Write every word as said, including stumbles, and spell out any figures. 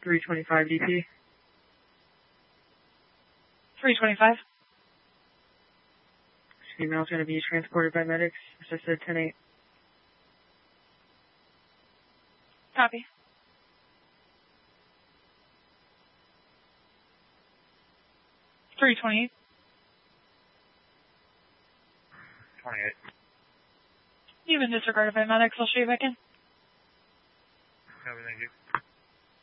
three twenty-five D P. three twenty-five. Female is going to be transported by medics. Assisted ten eight. Copy. three twenty-eight. twenty-eight. You've been disregarded by medics. I'll show you back in. Copy, thank you.